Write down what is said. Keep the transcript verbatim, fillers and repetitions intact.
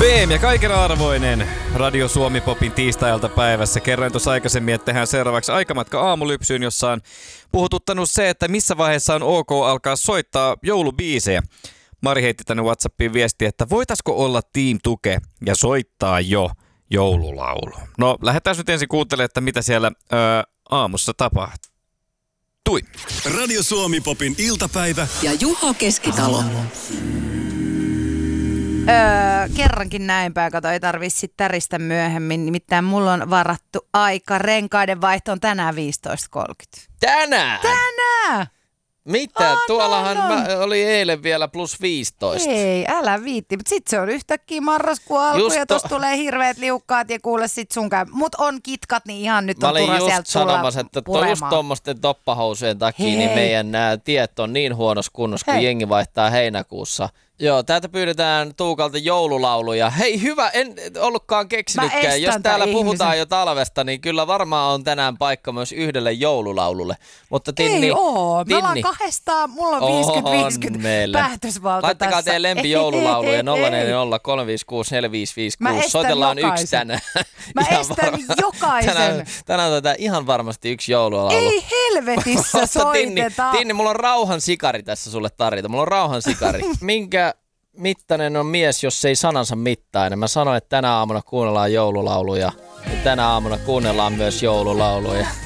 B M ja kaikenarvoinen Radio Suomi Popin tiistailta päivässä. Kerroin tuossa aikaisemmin, että tehdään seuraavaksi aikamatka aamulypsyyn, jossa on puhututtanut se, että missä vaiheessa on ok alkaa soittaa joulubiisejä. Mari heitti tänne WhatsAppiin viestiä, että voitaisiko olla Team Tuke ja soittaa jo joululaulu. No, lähdetään nyt ensin kuuntelemaan, että mitä siellä öö, aamussa tapahtui. Radio Suomi Popin iltapäivä ja Juho Keskitalo. Öö, kerrankin näinpä, kato, ei tarvitse sitten täristä myöhemmin, nimittäin mulla on varattu aika renkaiden vaihtoon tänään viisitoista kolmekymmentä. Tänään? Tänään! Mitä? Oh, Tuollahan no, no. Mä oli eilen vielä plus viisitoista. Ei, älä viitti, mutta sit se on yhtäkkiä marraskuun alku Just ja tossa to... tulee hirveät liukkaat ja kuule sit sun käy. Mut on kitkat, niin ihan nyt Mä on turha sieltä tulla sanomassa, että to, just tommosten toppahousujen takia Hei. niin meidän nämä tiet on niin huonossa kunnossa, kun Hei. jengi vaihtaa heinäkuussa. Joo, täältä pyydetään Tuukalta joululauluja. Hei, hyvä, en ollutkaan keksinytkään. Jos täällä puhutaan ihmisen. jo talvesta, niin kyllä varmaan on tänään paikka myös yhdelle joululaululle. Mutta Tinni, ei oo, me Tinni. ollaan kahdestaan, mulla on viisikymmentä viisikymmentä päätösvalta Laittakaa tässä. teidän lempi joululauluja nolla neljä nolla kolme viisi kuusi neljä viisi viisi kuusi. Soitellaan jokaisen. yksi tänään. Mä Ihan estän varma. jokaisen. Tänään, tänään otetaan ihan varmasti yksi joululaulu. Ei helvetissä soitetaan. Tinni, Tinni, mulla on rauhan sikari tässä sulle tarjota. Mulla on rauhan sikari. Minkä mittainen on mies, jos ei sanansa mittainen? Mä sanoin, että tänä aamuna kuunnellaan joululauluja. Ja tänä aamuna kuunnellaan myös joululauluja.